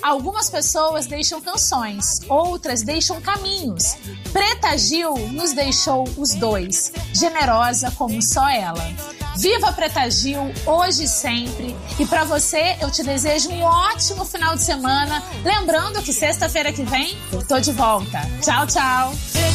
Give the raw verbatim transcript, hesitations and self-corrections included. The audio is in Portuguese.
Algumas pessoas deixam canções, outras deixam caminhos. Preta Gil nos deixou os dois, generosa como só ela. Viva Preta Gil, hoje e sempre. E pra você, eu te desejo um ótimo final de semana. Lembrando que sexta-feira que vem, eu tô de volta. Tchau, tchau.